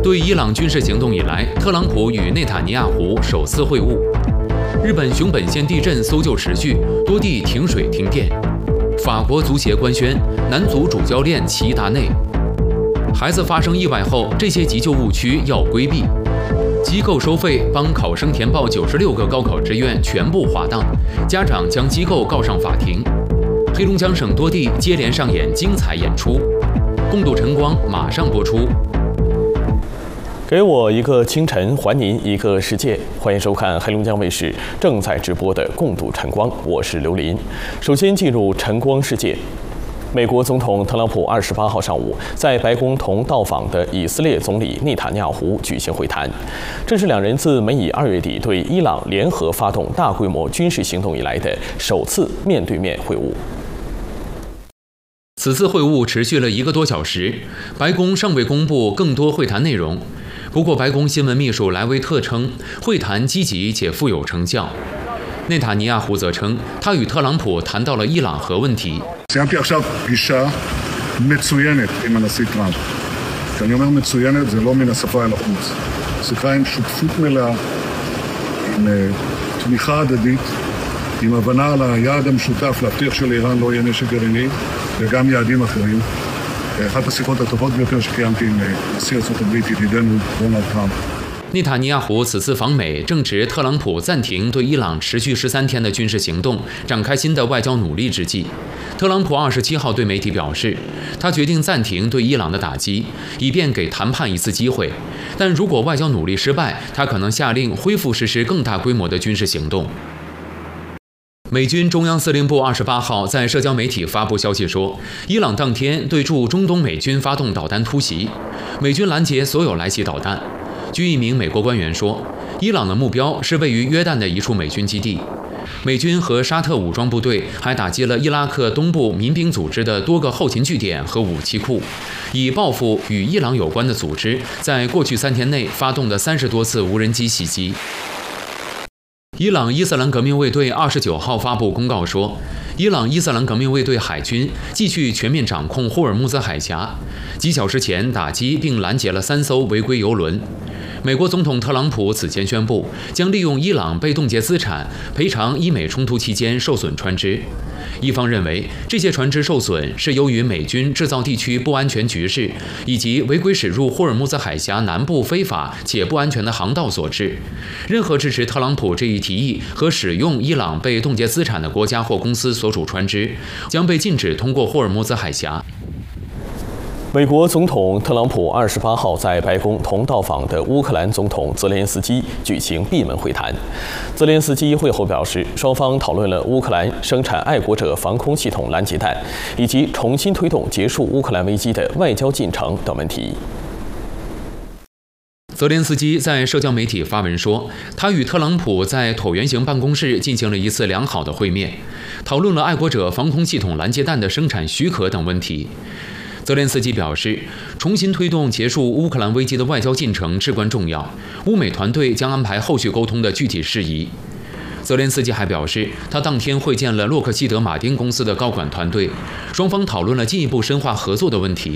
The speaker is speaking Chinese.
对伊朗军事行动以来，特朗普与内塔尼亚胡首次会晤。日本熊本县地震搜救持续，多地停水停电。法国足协官宣，男足主教练齐达内。孩子发生意外后，这些急救误区要规避。机构收费帮考生填报96个高考志愿全部滑档，家长将机构告上法庭。黑龙江省多地接连上演精彩演出。共度晨光马上播出。 给我一个清晨，还您一个世界。欢迎收看黑龙江卫视正在直播的《共度晨光》，我是刘林。首先进入晨光世界。美国总统特朗普28号上午在白宫同到访的以色列总理内塔尼亚胡举行会谈，这是两人自美以2月底对伊朗联合发动大规模军事行动以来的首次面对面会晤。 此次会晤持续了1个多小时，白宫尚未公布更多会谈内容。不过，白宫新闻秘书莱维特称，会谈积极且富有成效。内塔尼亚胡则称，他与特朗普谈到了伊朗核问题。 סיימתי עכשיו פגישה מצוינת עם הנשיא טראמפ. כשאני אומר מצוינת, זה לא מן השפה אל החוץ. שיחה עם שותפות מלאה, עם תמיכה הדדית, עם הבנה על היעד המשותף להבטיח שלאיראן לא יהיה נשק גרעיני, וגם יעדים אחרים. אחת השיחות הטובות ביותר שקיימתי עם נשיא ארצות הברית, ידידנו דונלד טראמפ. 内塔尼亚胡此次访美，正值特朗普暂停对伊朗持续13天的军事行动，展开新的外交努力之际。特朗普27号对媒体表示，他决定暂停对伊朗的打击，以便给谈判一次机会。但如果外交努力失败，他可能下令恢复实施更大规模的军事行动。美军中央司令部28号在社交媒体发布消息说，伊朗当天对驻中东美军发动导弹突袭，美军拦截所有来袭导弹。据一名美国官员说，伊朗的目标是位于约旦的一处美军基地。美军和沙特武装部队还打击了伊拉克东部民兵组织的多个后勤据点和武器库，以报复与伊朗有关的组织在过去3天内发动的30多次无人机袭击。伊朗伊斯兰革命卫队29号发布公告说，伊朗伊斯兰革命卫队海军继续全面掌控霍尔木兹海峡，几小时前打击并拦截了3艘违规油轮。美国总统特朗普此前宣布，将利用伊朗被冻结资产赔偿伊美冲突期间受损船只。一方认为，这些船只受损是由于美军制造地区不安全局势，以及违规驶入霍尔木兹海峡南部非法且不安全的航道所致。任何支持特朗普这一提议和使用伊朗被冻结资产的国家或公司所属船只，将被禁止通过霍尔木兹海峡。 美国总统特朗普28号在白宫同到访的乌克兰总统泽连斯基举行闭门会谈。泽连斯基会后表示，双方讨论了乌克兰生产爱国者防空系统拦截弹，以及重新推动结束乌克兰危机的外交进程等问题。 泽连斯基在社交媒体发文说，他与特朗普在椭圆形办公室进行了一次良好的会面，讨论了爱国者防空系统拦截弹的生产许可等问题。泽连斯基表示，重新推动结束乌克兰危机的外交进程至关重要，乌美团队将安排后续沟通的具体事宜。泽连斯基还表示，他当天会见了洛克希德马丁公司的高管团队，双方讨论了进一步深化合作的问题。